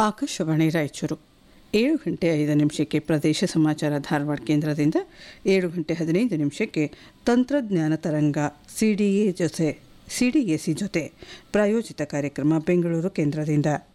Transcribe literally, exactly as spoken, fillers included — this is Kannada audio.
ಆಕಾಶವಾಣಿ ರಾಯಚೂರು ಏಳು ಗಂಟೆ ಐದು ನಿಮಿಷಕ್ಕೆ ಪ್ರದೇಶ ಸಮಾಚಾರ ಧಾರವಾಡ ಕೇಂದ್ರದಿಂದ, ಏಳು ಗಂಟೆ ಹದಿನೈದು ನಿಮಿಷಕ್ಕೆ ತಂತ್ರಜ್ಞಾನ ತರಂಗ ಸಿಡಿಎ ಜೊತೆ ಸಿಡಿಎಸಿ ಜೊತೆ ಪ್ರಾಯೋಜಿತ ಕಾರ್ಯಕ್ರಮ ಬೆಂಗಳೂರು ಕೇಂದ್ರದಿಂದ.